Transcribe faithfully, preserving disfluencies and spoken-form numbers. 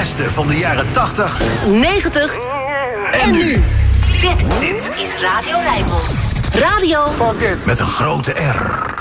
beste van de jaren tachtig, negentig en nu. Dit, dit is Radio Rijnmond. Radio met een grote R.